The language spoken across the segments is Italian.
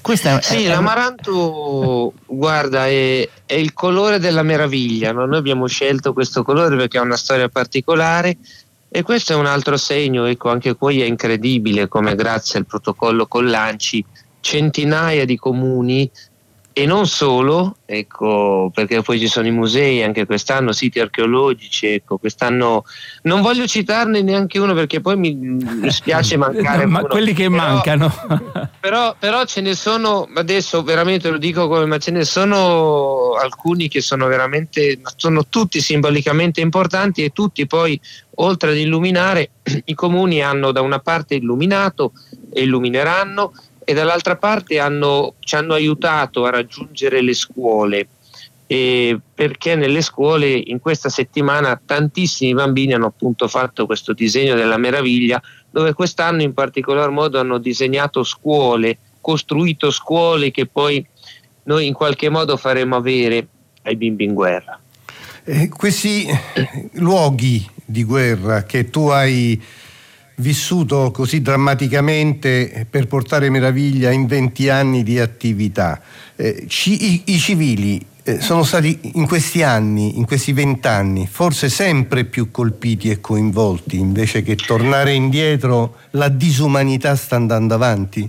Sì, l'amaranto, guarda, è il colore della meraviglia, no? Noi abbiamo scelto questo colore perché ha una storia particolare e questo è un altro segno, ecco, anche qui è incredibile come grazie al protocollo Collanci centinaia di comuni e non solo, ecco, perché poi ci sono i musei anche quest'anno, siti archeologici, ecco, quest'anno non voglio citarne neanche uno perché poi mi spiace mancare ma uno. quelli che mancano. Però ce ne sono, adesso veramente lo dico come, ma ce ne sono alcuni che sono veramente, sono tutti simbolicamente importanti e tutti poi, oltre ad illuminare, i comuni hanno da una parte illuminato e illumineranno e dall'altra parte ci hanno aiutato a raggiungere le scuole, perché nelle scuole in questa settimana tantissimi bambini hanno appunto fatto questo disegno della meraviglia, dove quest'anno in particolar modo hanno disegnato scuole, costruito scuole che poi noi in qualche modo faremo avere ai bimbi in guerra. Questi luoghi di guerra che tu hai vissuto così drammaticamente per portare meraviglia in 20 anni di attività, i civili sono stati in questi anni, in questi 20 anni, forse sempre più colpiti e coinvolti, invece che tornare indietro, la disumanità sta andando avanti?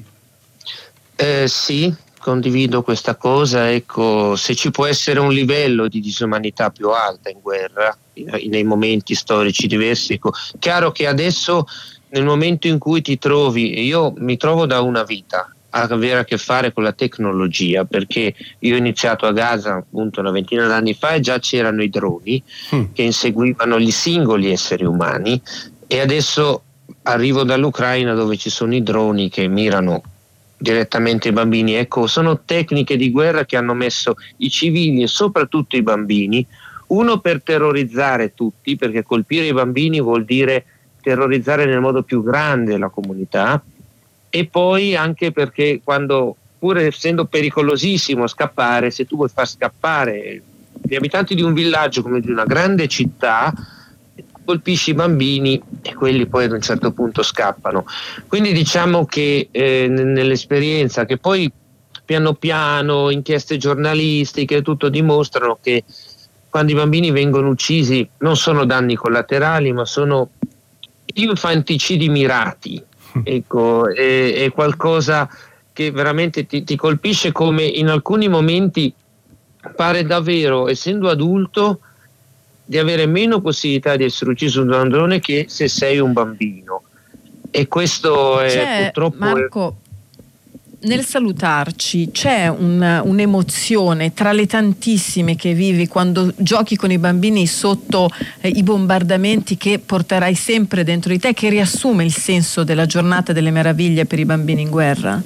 Sì, condivido questa cosa, ecco, se ci può essere un livello di disumanità più alta in guerra, nei momenti storici diversi, ecco, chiaro che adesso nel momento in cui ti trovi, io mi trovo da una vita a avere a che fare con la tecnologia, perché io ho iniziato a Gaza appunto una ventina d'anni fa e già c'erano i droni che inseguivano gli singoli esseri umani e adesso arrivo dall'Ucraina dove ci sono i droni che mirano direttamente i bambini. Ecco, sono tecniche di guerra che hanno messo i civili e soprattutto i bambini, uno per terrorizzare tutti, perché colpire i bambini vuol dire terrorizzare nel modo più grande la comunità, e poi anche perché quando, pur essendo pericolosissimo scappare, se tu vuoi far scappare gli abitanti di un villaggio come di una grande città, colpisci i bambini e quelli poi ad un certo punto scappano. Quindi diciamo che nell'esperienza, che poi piano piano inchieste giornalistiche tutto dimostrano che quando i bambini vengono uccisi non sono danni collaterali ma sono infanticidi mirati, ecco, è qualcosa che veramente ti colpisce, come in alcuni momenti pare davvero, essendo adulto, di avere meno possibilità di essere ucciso da un drone che se sei un bambino, e questo è purtroppo Marco, nel salutarci c'è un'emozione tra le tantissime che vivi quando giochi con i bambini sotto i bombardamenti, che porterai sempre dentro di te, che riassume il senso della giornata delle meraviglie per i bambini in guerra?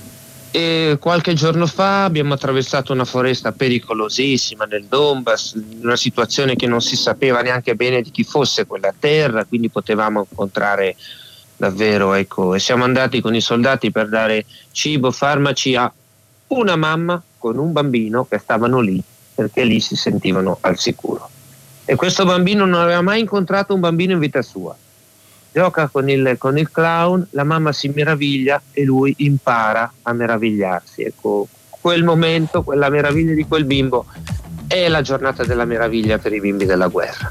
E qualche giorno fa abbiamo attraversato una foresta pericolosissima nel Donbass, una situazione che non si sapeva neanche bene di chi fosse quella terra, quindi potevamo incontrare davvero, ecco, e siamo andati con i soldati per dare cibo, farmaci a una mamma con un bambino che stavano lì perché lì si sentivano al sicuro, e questo bambino non aveva mai incontrato un bambino in vita sua. Gioca con il clown, la mamma si meraviglia e lui impara a meravigliarsi. Ecco, quel momento, quella meraviglia di quel bimbo è la giornata della meraviglia per i bimbi della guerra.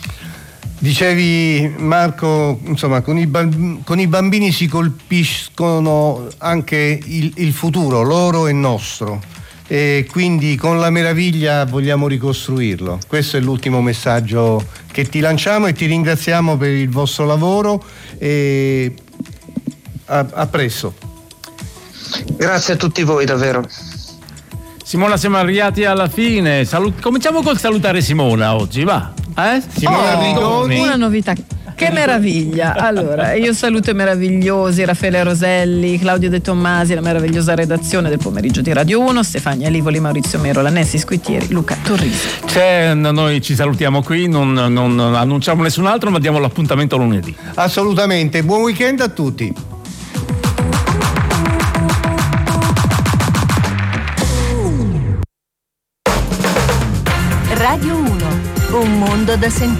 Dicevi, Marco, insomma, con i bambini si colpiscono anche il futuro loro e nostro, e quindi con la meraviglia vogliamo ricostruirlo. Questo è l'ultimo messaggio che ti lanciamo e ti ringraziamo per il vostro lavoro, e a presto. Grazie a tutti voi, davvero. Simona, siamo arrivati alla fine. Cominciamo col salutare Simona oggi, va? Simona Rigoni. Una novità. Che meraviglia! Allora, io saluto i meravigliosi Raffaele Roselli, Claudio De Tommasi, la meravigliosa redazione del pomeriggio di Radio 1, Stefania Livoli, Maurizio Mero, Lanessi Squittieri, Luca Torrisi. Noi ci salutiamo qui, non annunciamo nessun altro, ma diamo l'appuntamento lunedì. Assolutamente, buon weekend a tutti. Radio 1, un mondo da sentire.